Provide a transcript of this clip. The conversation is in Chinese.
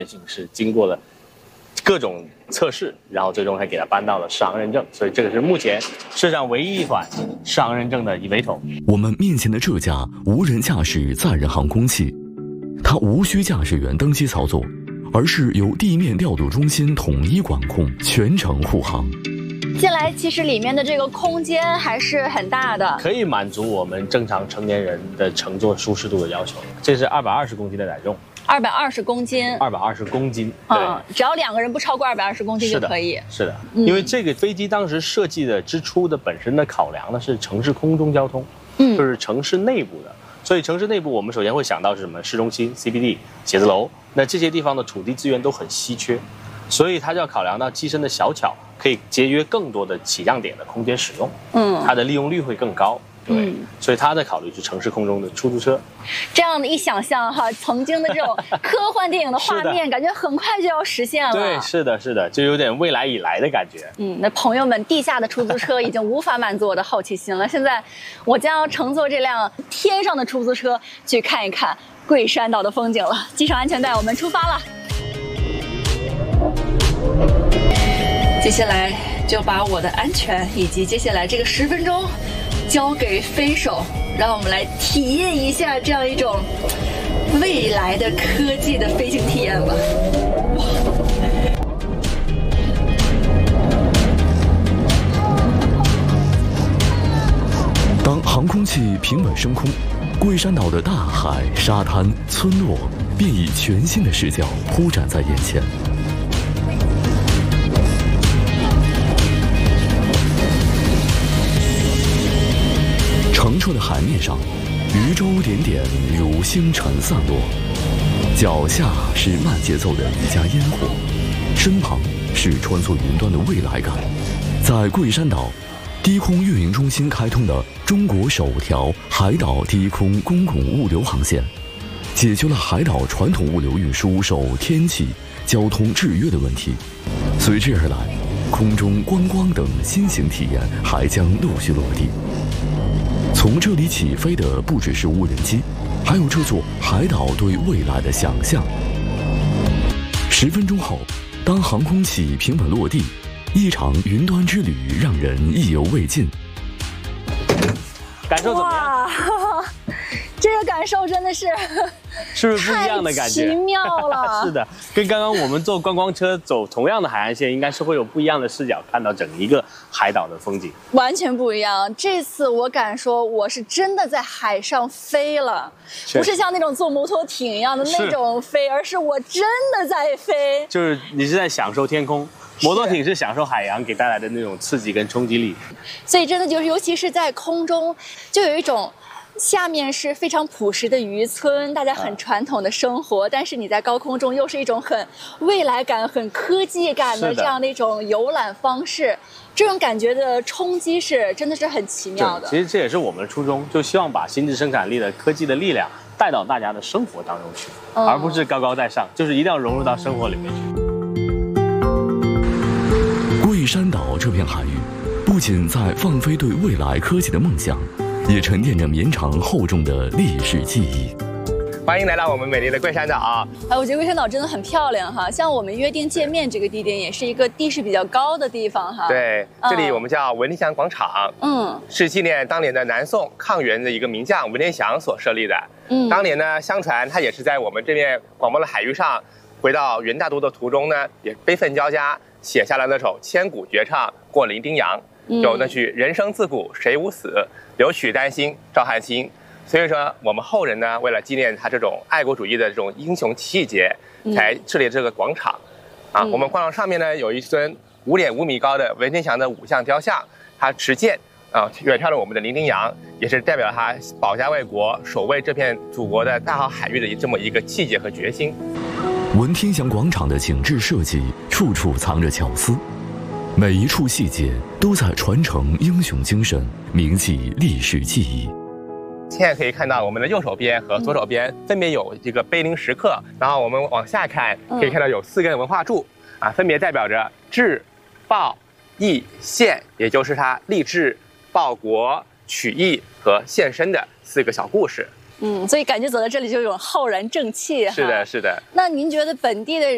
是经过了各种测试，然后最终还给它颁到了适航认证，所以这个是目前世上唯一一款适航认证的 eVTOL。 我们面前的这架无人驾驶载人航空器，它无需驾驶员登机操作，而是由地面调度中心统一管控，全程护航。 进来其实里面的这个空间还是很大的， 可以满足我们正常成年人的乘坐舒适度的要求。这是220公斤的载重 ，220公斤 ，220公斤，对， 只要2个人不超过220公斤就可以。 是的，因为这个飞机当时设计的之初的本身的考量呢是城市空中交通，就是城市内部的。所以城市内部，我们首先会想到是什么？市中心、CBD、写字楼，那这些地方的土地资源都很稀缺，所以它就要考量到机身的小巧，可以节约更多的起降点的空间使用，它的利用率会更高。对，所以他在考虑是城市空中的出租车。 这样的一想象哈，曾经的这种科幻电影的画面，感觉很快就要实现了。 对，是的，就有点未来以来的感觉。 那朋友们，地下的出租车已经无法满足我的好奇心了。现在我将要乘坐这辆天上的出租车去看一看桂山岛的风景了。系上安全带，我们出发了。接下来就把我的安全以及接下来这个10分钟交给飞手，让我们来体验一下这样一种未来的科技的飞行体验吧。 当航空器平稳升空，桂山岛的大海、沙滩、村落便以全新的视角铺展在眼前。澄澈的海面上，渔舟点点如星辰散落，脚下是慢节奏的渔家烟火，身旁是穿梭云端的未来感。在桂山岛，低空运营中心开通的中国首条海岛低空公共物流航线，解决了海岛传统物流运输受天气、交通制约的问题。随之而来，空中观光等新型体验还将陆续落地。从这里起飞的不只是无人机，还有这座海岛对未来的想象。10分钟后，当航空器平稳落地，一场云端之旅让人意犹未尽。 感受怎么样？ 这个感受真的是不是不一样的感觉？ 太奇妙了。 是的，跟刚刚我们坐观光车走同样的海岸线，应该是会有不一样的视角看到整一个海岛的风景， 完全不一样。这次我敢说，我是真的在海上飞了，不是像那种坐摩托艇一样的那种飞，而是我真的在飞。 就是你是在享受天空。摩托艇是享受海洋给带来的那种刺激跟冲击力， 所以真的就是，尤其是在空中，就有一种下面是非常朴实的渔村，大家很传统的生活，但是你在高空中又是一种很未来感、很科技感的这样的一种游览方式，这种感觉的冲击是真的是很奇妙的。 其实这也是我们的初衷，就希望把新质生产力的科技的力量带到大家的生活当中去，而不是高高在上，就是一定要融入到生活里面去。 桂山岛这片海域，不仅在放飞对未来科技的梦想，也沉淀着绵长厚重的历史记忆。 欢迎来到我们美丽的桂山岛。 我觉得桂山岛真的很漂亮哈，像我们约定见面这个地点也是一个地势比较高的地方哈。 对，这里我们叫文天祥广场，是纪念当年的南宋抗元的一个名将文天祥所设立的。当年呢，相传他也是在我们这边广袤的海域上，回到元大都的途中呢，也悲愤交加，写下了那首千古绝唱《过零丁洋》，有那句“人生自古谁无死，留取丹心照汗青”。所以说，我们后人呢，为了纪念他这种爱国主义的这种英雄奇节，才设立这个广场。我们广场上面呢，有一尊5.5米高的文天祥的5象雕像，他持剑远眺了我们的零丁洋，也是代表他保家卫国、守卫这片祖国的大好海域的这么一个气节和决心。 文天祥广场的景致设计，处处藏着巧思，每一处细节都在传承英雄精神，铭记历史记忆。 现在可以看到我们的右手边和左手边分别有这个碑林石刻，然后我们往下看，可以看到有4根文化柱分别代表着治、报、义、献，也就是他立志、报国、取义和献身的4个小故事。 所以感觉走到这里就有种浩然正气哈。 是的，是的。 那您觉得本地的